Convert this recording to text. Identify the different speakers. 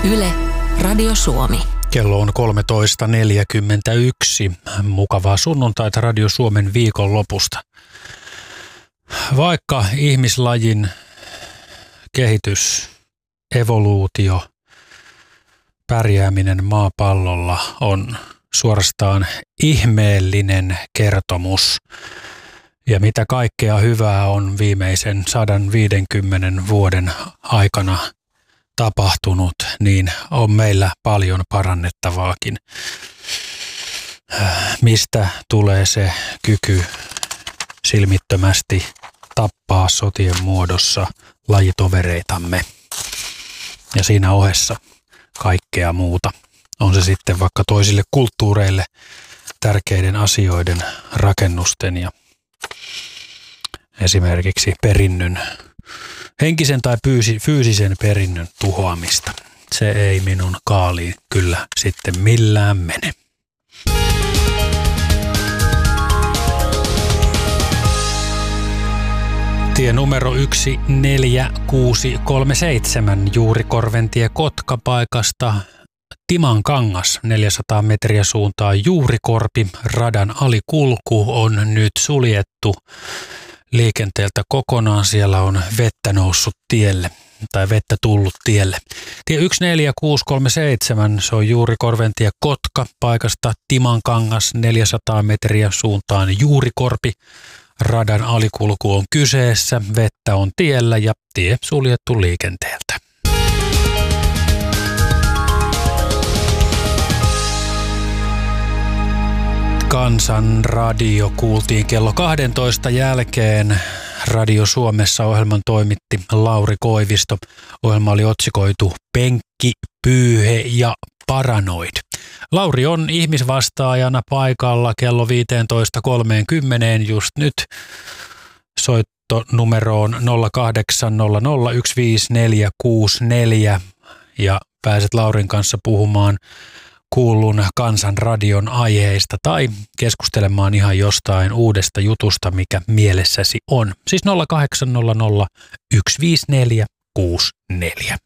Speaker 1: Yle, Radio Suomi.
Speaker 2: Kello on 13.41. Mukavaa sunnuntaita Radio Suomen viikonlopusta. Vaikka ihmislajin kehitys, evoluutio, pärjääminen maapallolla on suorastaan ihmeellinen kertomus. Ja mitä kaikkea hyvää on viimeisen 150 vuoden aikana tapahtunut, niin on meillä paljon parannettavaakin. Mistä tulee se kyky silmittömästi tappaa sotien muodossa lajitovereitamme ja siinä ohessa kaikkea muuta. On se sitten vaikka toisille kulttuureille tärkeiden asioiden rakennusten ja esimerkiksi perinnön, henkisen tai fyysisen perinnön tuhoamista. Se ei minun kaaliin kyllä sitten millään mene. Tie numero 14637 Juurikorventie Kotkapaikasta Timankangas 400 metriä suuntaan Juurikorpi. Radan alikulku on nyt suljettu liikenteeltä kokonaan. Siellä on vettä noussut tielle tai vettä tullut tielle. Tie 14637, se on Juurikorventie Kotka paikasta Timankangas 400 metriä suuntaan Juurikorpi. Radan alikulku on kyseessä, vettä on tiellä ja tie suljettu liikenteeltä. Kansanradio kuultiin kello 12 jälkeen. Radio Suomessa ohjelman toimitti Lauri Koivisto. Ohjelma oli otsikoitu Penkki, Pyyhe ja Paranoid. Lauri on ihmisvastaajana paikalla kello 15.30 just nyt. Soitto numeroon 0800 15464 ja pääset Laurin kanssa puhumaan kuullun Kansanradion aiheista tai keskustelemaan ihan jostain uudesta jutusta, mikä mielessäsi on. Siis 0800 15464.